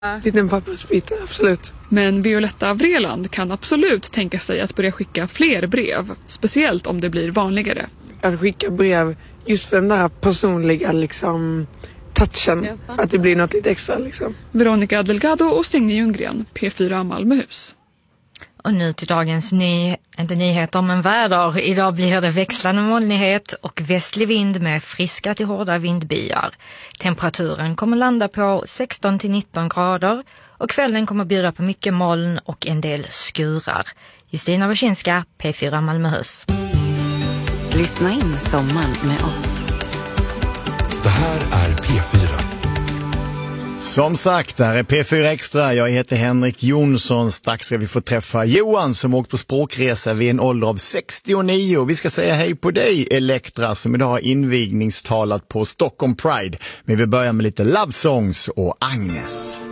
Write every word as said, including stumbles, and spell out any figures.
Liten pappersbit, absolut. Men Violetta Vreeland kan absolut tänka sig att börja skicka fler brev, speciellt om det blir vanligare. Att skicka brev just för den där personliga liksom touchen, att det blir något lite extra liksom. Veronica Delgado och Signe Ljunggren, P fyra Malmöhus. Och nu till dagens ny, inte nyheter men väder. Idag blir det växlande molnighet och västlig vind med friska till hårda vindbyar. Temperaturen kommer landa på sexton till nitton grader och kvällen kommer bjuda på mycket moln och en del skurar. Justina Waschinska, P fyra Malmöhus. Lyssna in sommaren med oss. Det här är P fyra. Som sagt, det här är P fyra Extra. Jag heter Henrik Jonsson. Strax ska vi få träffa Johan som åkt på språkresa vid en ålder av sextionio. Vi ska säga hej på dig, Elektra, som idag har invigningstalat på Stockholm Pride. Men vi börjar med lite Love Songs och Agnes.